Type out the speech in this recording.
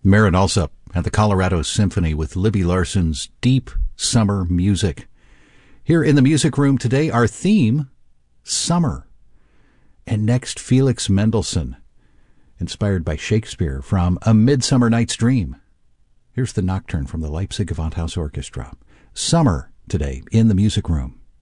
Marin Alsop and the Colorado Symphony with Libby Larson's Deep Summer Music. Here in the music room today, our theme, summer. And next, Felix Mendelssohn, inspired by Shakespeare from A Midsummer Night's Dream. Here's the Nocturne from the Leipzig Gewandhaus Orchestra. Summer today in the music room.